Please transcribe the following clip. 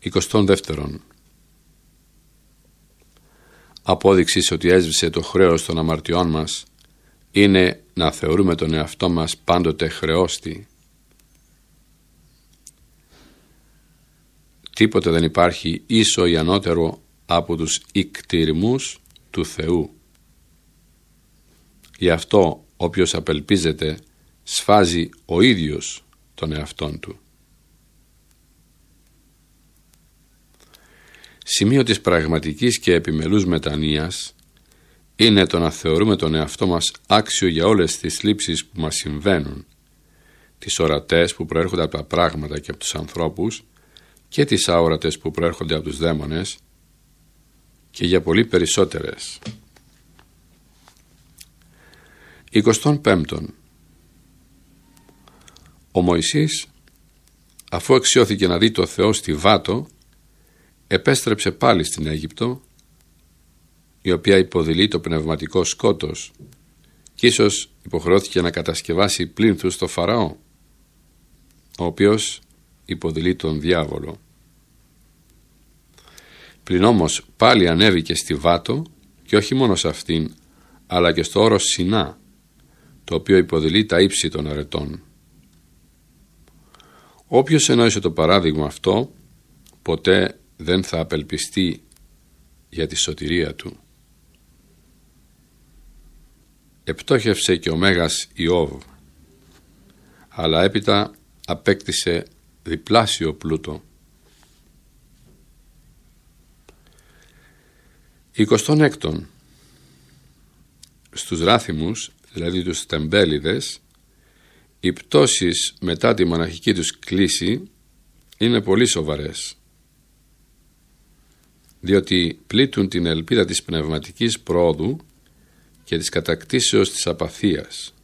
22. Απόδειξης ότι έσβησε το χρέος των αμαρτιών μας είναι να θεωρούμε τον εαυτό μας πάντοτε χρεώστη. Τίποτε δεν υπάρχει ίσο ή ανώτερο από τους ικτηρμούς του Θεού. Γι' αυτό όποιος απελπίζεται σφάζει ο ίδιος τον εαυτόν του. Σημείο της πραγματικής και επιμελούς μετανοίας είναι το να θεωρούμε τον εαυτό μας άξιο για όλες τις θλίψεις που μας συμβαίνουν, τις ορατές που προέρχονται από τα πράγματα και από τους ανθρώπους και τις αόρατες που προέρχονται από τους δαίμονες και για πολύ περισσότερες. 25. Ο Μωυσής, αφού αξιώθηκε να δει το Θεό στη Βάτο, επέστρεψε πάλι στην Αίγυπτο, η οποία υποδηλεί το πνευματικό σκότος, και ίσως υποχρεώθηκε να κατασκευάσει πλήνθους στο Φαραώ, ο οποίος υποδηλεί τον διάβολο. Πλην όμως πάλι ανέβηκε στη Βάτο, και όχι μόνο σε αυτήν, αλλά και στο όρος Σινά, το οποίο υποδηλεί τα ύψη των αρετών. Όποιος ενόησε το παράδειγμα αυτό, ποτέ δεν θα απελπιστεί για τη σωτηρία του. Επτόχευσε και ο Μέγας Ιώβ, αλλά έπειτα απέκτησε διπλάσιο πλούτο. 26. Στους Ράθιμους, δηλαδή τους τεμπέληδες, οι πτώσεις μετά τη μοναχική τους κλίση είναι πολύ σοβαρές, διότι πλήττουν την ελπίδα της πνευματικής πρόοδου και της κατακτήσεως της απαθίας.